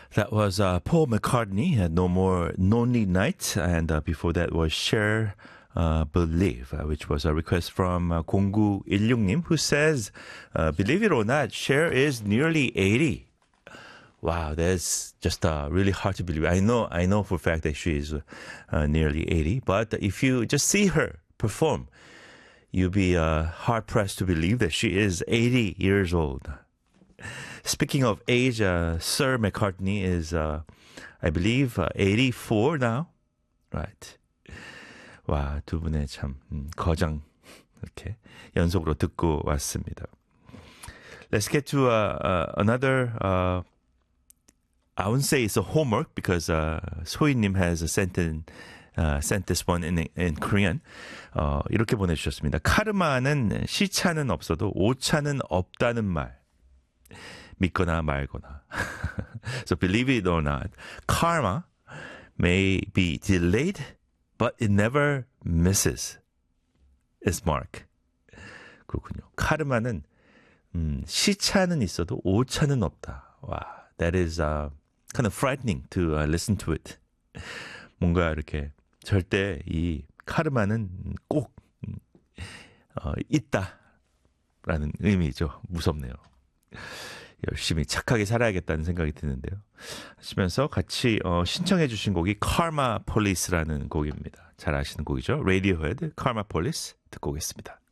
That was Paul McCartney, No More Lonely Nights, and before that was Cher, Believe, which was a request from 0916님, who says, believe it or not, Cher is nearly 80. Wow, that's just really hard to believe. I know for a fact that she is nearly 80, but if you just see her perform, you'll be hard-pressed to believe that she is 80 years old. Speaking of age, Sir McCartney is, I believe, 84 now. Right. 와, 두 분의 참 거장 이렇게 연속으로 듣고 왔습니다. Let's get to another. I wouldn't say it's a homework because 소희님 has sent this one in Korean. 이렇게 보내주셨습니다. 카르마는 시차는 없어도 오차는 없다는 말. 믿거나 말거나. So believe it or not, karma may be delayed, but it never misses its mark. 그렇군요. 카르마는 시차는 있어도 오차는 없다. 와, that is kind of frightening to listen to it. 뭔가 이렇게 절대 이 카르마는 꼭 있다라는 의미죠. 무섭네요. 열심히 착하게 살아야겠다는 생각이 드는데요. 하시면서 같이 신청해 주신 곡이 Karma Police라는 곡입니다. 잘 아시는 곡이죠. Radiohead, Karma Police 듣고 오겠습니다.